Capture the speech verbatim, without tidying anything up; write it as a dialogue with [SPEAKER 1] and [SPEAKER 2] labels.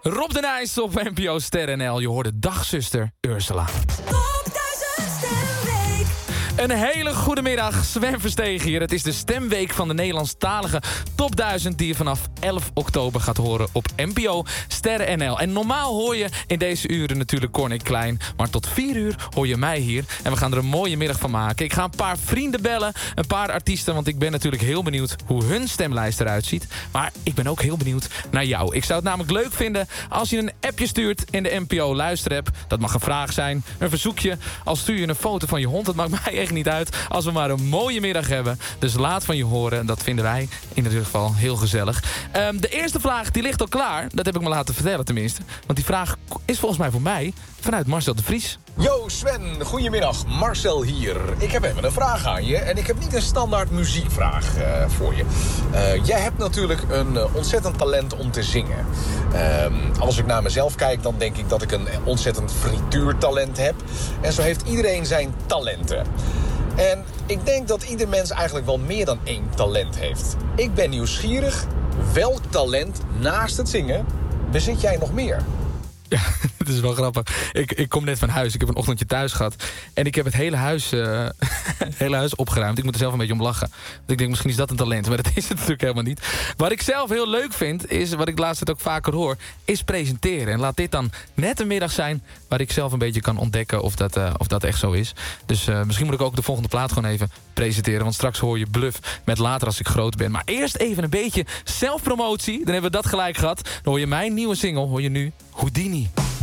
[SPEAKER 1] Rob de Nijs op N P O Ster N L. Je hoorde dagzuster Ursula.
[SPEAKER 2] Top duizend Stemweek.
[SPEAKER 1] Een hele goede middag, Sven Verstegen hier. Het is de stemweek van de Nederlandstalige Top duizend... die je vanaf elf oktober gaat horen op N P O Sterren N L. En normaal hoor je in deze uren natuurlijk Corné Klein... maar tot vier uur hoor je mij hier. En we gaan er een mooie middag van maken. Ik ga een paar vrienden bellen, een paar artiesten... want ik ben natuurlijk heel benieuwd hoe hun stemlijst eruit ziet. Maar ik ben ook heel benieuwd naar jou. Ik zou het namelijk leuk vinden als je een appje stuurt... in de N P O luisterapp. Dat mag een vraag zijn, een verzoekje. Al stuur je een foto van je hond, dat maakt mij echt niet uit... als we maar een mooie middag hebben. Dus laat van je horen. Dat vinden wij in ieder geval heel gezellig. Um, de eerste vraag die ligt al klaar. Dat heb ik me laten vertellen tenminste. Want die vraag is volgens mij voor mij vanuit Marcel de Vries.
[SPEAKER 3] Yo Sven, goedemiddag. Marcel hier. Ik heb even een vraag aan je. En ik heb niet een standaard muziekvraag uh, voor je. Uh, jij hebt natuurlijk een uh, ontzettend talent om te zingen. Uh, als ik naar mezelf kijk, dan denk ik dat ik een ontzettend frituurtalent heb. En zo heeft iedereen zijn talenten. En ik denk dat ieder mens eigenlijk wel meer dan één talent heeft. Ik ben nieuwsgierig. Welk talent naast het zingen bezit jij nog meer?
[SPEAKER 1] Ja, het is wel grappig. Ik, ik kom net van huis. Ik heb een ochtendje thuis gehad. En ik heb het hele huis, uh, hele huis opgeruimd. Ik moet er zelf een beetje om lachen. Want ik denk, misschien is dat een talent. Maar dat is het natuurlijk helemaal niet. Wat ik zelf heel leuk vind, is wat ik laatst ook vaker hoor... is presenteren. En laat dit dan net een middag zijn... waar ik zelf een beetje kan ontdekken of dat, uh, of dat echt zo is. Dus uh, misschien moet ik ook de volgende plaat gewoon even presenteren. Want straks hoor je Bluff met Later als ik groot ben. Maar eerst even een beetje zelfpromotie. Dan hebben we dat gelijk gehad. Dan hoor je mijn nieuwe single, hoor je nu Houdini.